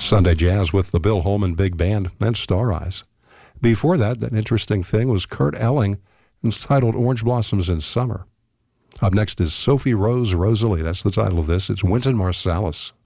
Sunday Jazz with the Bill Holman Big Band and Star Eyes. Before that interesting thing was Kurt Elling, entitled Orange Blossoms in Summer. Up next is Sophie Rose Rosalie. That's the title of this. It's Wynton Marsalis.